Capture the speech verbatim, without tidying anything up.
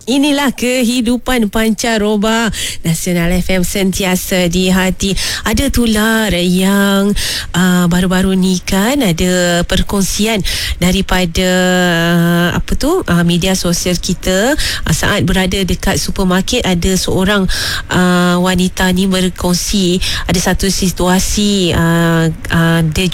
Inilah kehidupan pancaroba. Nasional F M sentiasa di hati. Ada tular yang uh, baru-baru ni kan ada perkongsian daripada uh, apa tu uh, media sosial kita uh, saat berada dekat supermarket. Ada seorang uh, wanita ni berkongsi ada satu situasi uh, uh, dia